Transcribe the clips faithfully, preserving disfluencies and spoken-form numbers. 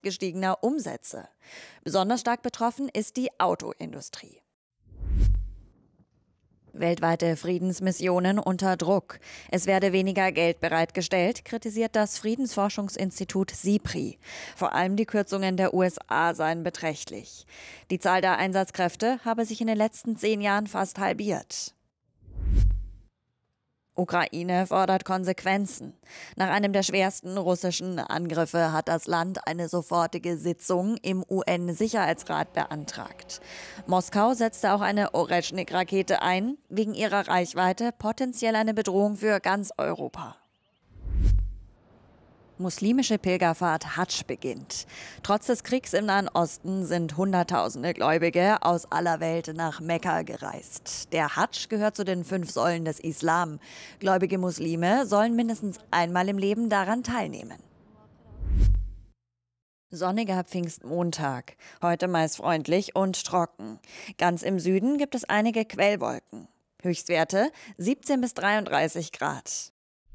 gestiegener Umsätze. Besonders stark betroffen ist die Autoindustrie. Weltweite Friedensmissionen unter Druck. Es werde weniger Geld bereitgestellt, kritisiert das Friedensforschungsinstitut SIPRI. Vor allem die Kürzungen der U S A seien beträchtlich. Die Zahl der Einsatzkräfte habe sich in den letzten zehn Jahren fast halbiert. Ukraine fordert Konsequenzen. Nach einem der schwersten russischen Angriffe hat das Land eine sofortige Sitzung im U N-Sicherheitsrat beantragt. Moskau setzte auch eine Oreschnik-Rakete ein, wegen ihrer Reichweite potenziell eine Bedrohung für ganz Europa. Muslimische Pilgerfahrt Hadsch beginnt. Trotz des Kriegs im Nahen Osten sind Hunderttausende Gläubige aus aller Welt nach Mekka gereist. Der Hadsch gehört zu den fünf Säulen des Islam. Gläubige Muslime sollen mindestens einmal im Leben daran teilnehmen. Sonniger Pfingstmontag. Heute meist freundlich und trocken. Ganz im Süden gibt es einige Quellwolken. Höchstwerte siebzehn bis dreiunddreißig Grad.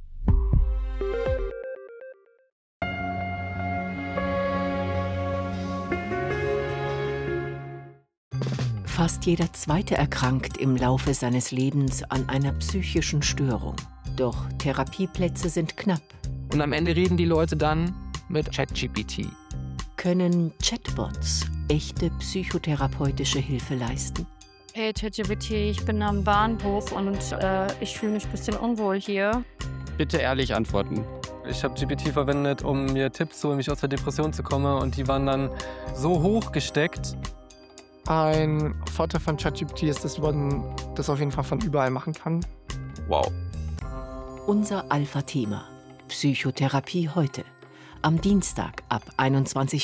Fast jeder Zweite erkrankt im Laufe seines Lebens an einer psychischen Störung. Doch Therapieplätze sind knapp. Und am Ende reden die Leute dann mit ChatGPT. Können Chatbots echte psychotherapeutische Hilfe leisten? Hey ChatGPT, ich bin am Bahnhof und äh, ich fühle mich ein bisschen unwohl hier. Bitte ehrlich antworten. Ich habe G P T verwendet, um mir Tipps zu holen, wie ich aus der Depression zu kommen. Und die waren dann so hoch gesteckt. Ein Vorteil von ChatGPT ist, dass man das auf jeden Fall von überall machen kann. Wow. Unser Alpha-Thema. Psychotherapie heute. Am Dienstag ab einundzwanzig Uhr.